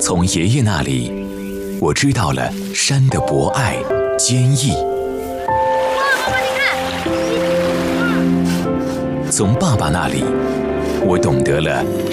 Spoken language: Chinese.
从爷爷那里，我知道了山的博爱、坚毅。 哇，爸爸，你看！ 从爸爸那里，我懂得了